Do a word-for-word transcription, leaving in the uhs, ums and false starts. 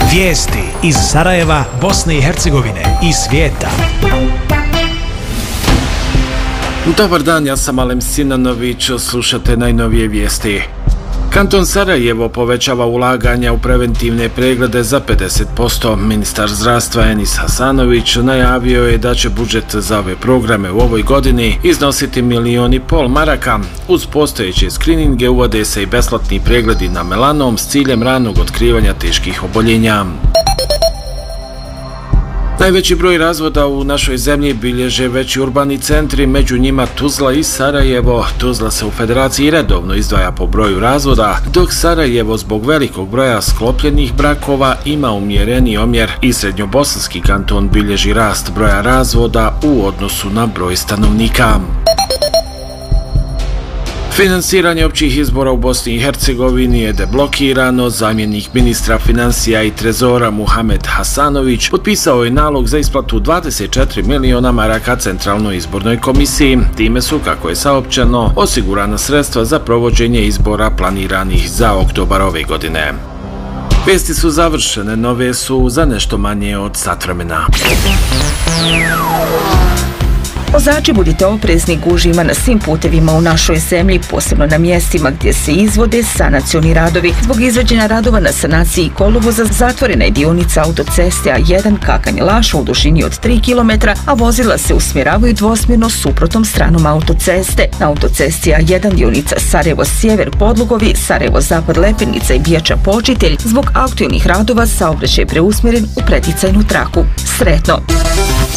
Vijesti iz Sarajeva, Bosne i Hercegovine i svijeta. Dobar dan, ja sam Alem Sinanović, slušate najnovije vijesti. Kanton Sarajevo povećava ulaganja u preventivne preglede za pedeset posto. Ministar zdravstva Enis Hasanović najavio je da će budžet za ove programe u ovoj godini iznositi milijon i pol maraka. Uz postojeće skrininge uvode se i besplatni pregledi na melanom s ciljem ranog otkrivanja teških oboljenja. Najveći broj razvoda u našoj zemlji bilježe veći urbani centri, među njima Tuzla i Sarajevo. Tuzla se u Federaciji redovno izdvaja po broju razvoda, dok Sarajevo zbog velikog broja sklopljenih brakova ima umjereniji omjer i srednjobosanski kanton bilježi rast broja razvoda u odnosu na broj stanovnika. Finansiranje općih izbora u Bosni i Hercegovini je deblokirano. Zamjenik ministra financija i trezora Muhamed Hasanović potpisao je nalog za isplatu dvadeset četiri miliona maraka Centralnoj izbornoj komisiji. Time su, kako je saopćeno, osigurana sredstva za provođenje izbora planiranih za oktobar ove godine. Vijesti su završene, nove su za nešto manje od sat vremena. Vozači, budite oprezni, gužvi ima na svim putevima u našoj zemlji, posebno na mjestima gdje se izvode sanacioni radovi. Zbog izvođenja radova na sanaciji kolovoza zatvorena je dionica autoceste A jedan Kakanje-Laš u dužini od tri kilometra, a vozila se usmjeravaju dvosmjerno suprotnom stranom autoceste. Na autocesti A jedan dionica Sarajevo-Sjever Podlugovi, Sarajevo-Zapad Lepenica i Bijača-Počitelj zbog aktualnih radova saobraćaj je preusmjeren u preticajnu traku. Sretno!